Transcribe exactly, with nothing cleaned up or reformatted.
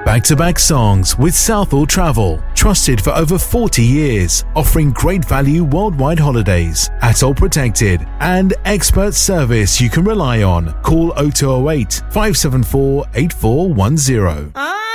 Back-to-back songs with Southall Travel. Trusted for over forty years. Offering great value worldwide holidays. Atoll protected. And expert service you can rely on. Call oh two oh eight, five seven four, eight four one zero. Ah!